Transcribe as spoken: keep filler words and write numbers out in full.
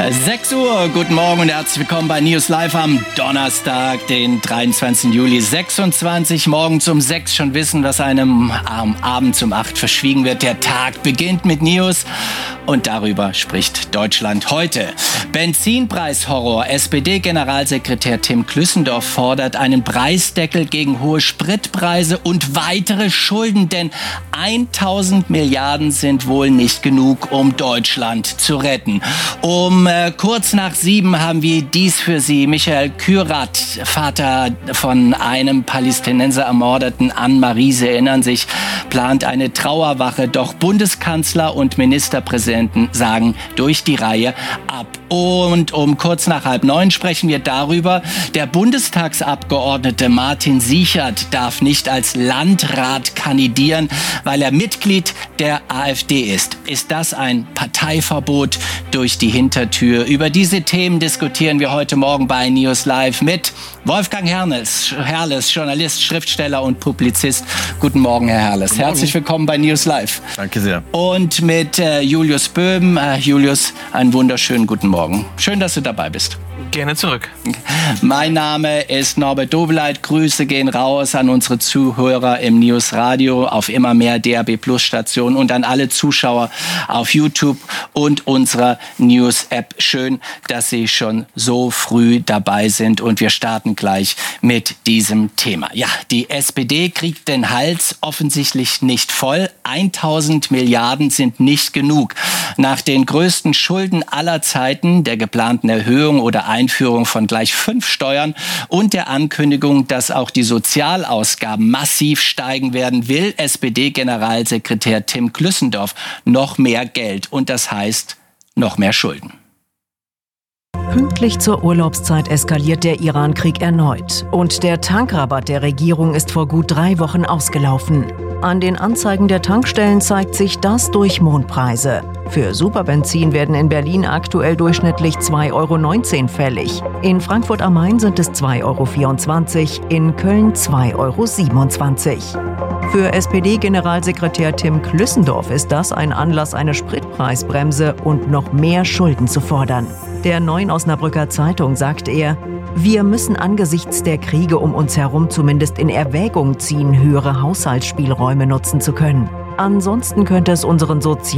sechs Uhr, guten Morgen und herzlich willkommen bei News Live am Donnerstag, den dreiundzwanzigsten Juli sechsundzwanzig. Morgens um sechs schon wissen, was einem am Abend um acht verschwiegen wird. Der Tag beginnt mit News und darüber spricht Deutschland heute. Benzinpreishorror. S P D-Generalsekretär Tim Klüssendorf fordert einen Preisdeckel gegen hohe Spritpreise und weitere Schulden, denn tausend Milliarden sind wohl nicht genug, um Deutschland zu retten. Um äh, kurz nach sieben haben wir dies für Sie. Michael Kürat, Vater von einem Palästinenser Ermordeten, Anne-Marie, Sie erinnern sich, plant eine Trauerwache. Doch Bundeskanzler und Ministerpräsidenten sagen durch die Reihe ab. Und um kurz nach halb neun sprechen wir darüber, der Bundestagsabgeordnete Martin Sichert darf nicht als Landrat kandidieren, weil er Mitglied der AfD ist. Ist das ein Parteiverbot durch die Hintertür? Über diese Themen diskutieren wir heute Morgen bei News Live mit Wolfgang Herrles, Herrles, Journalist, Schriftsteller und Publizist. Guten Morgen, Herr Herrles. Guten Morgen. Herzlich willkommen bei News Live. Danke sehr. Und mit äh, Julius Böhm. Äh, Julius, einen wunderschönen guten Morgen. Schön, dass du dabei bist. Gerne zurück. Mein Name ist Norbert Doveleit. Grüße gehen raus an unsere Zuhörer im News Radio, auf immer mehr D A B Plus Stationen und an alle Zuschauer auf YouTube und unserer News App. Schön, dass Sie schon so früh dabei sind und wir starten gleich mit diesem Thema. Ja, die S P D kriegt den Hals offensichtlich nicht voll. tausend Milliarden sind nicht genug. Nach den größten Schulden aller Zeiten, der geplanten Erhöhung oder Einführung von gleich fünf Steuern und der Ankündigung, dass auch die Sozialausgaben massiv steigen werden, will S P D-Generalsekretär Tim Klüssendorf noch mehr Geld. Und das heißt noch mehr Schulden. Pünktlich zur Urlaubszeit eskaliert der Iran-Krieg erneut. Und der Tankrabatt der Regierung ist vor gut drei Wochen ausgelaufen. An den Anzeigen der Tankstellen zeigt sich das durch Mondpreise. Für Superbenzin werden in Berlin aktuell durchschnittlich zwei Euro neunzehn fällig. In Frankfurt am Main sind es zwei Euro vierundzwanzig, in Köln zwei Euro siebenundzwanzig. Für S P D-Generalsekretär Tim Klüssendorf ist das ein Anlass, eine Spritpreisbremse und noch mehr Schulden zu fordern. Der Neuen Osnabrücker Zeitung sagt er, wir müssen angesichts der Kriege um uns herum zumindest in Erwägung ziehen, höhere Haushaltsspielräume nutzen zu können. Ansonsten könnte es unseren Sozial-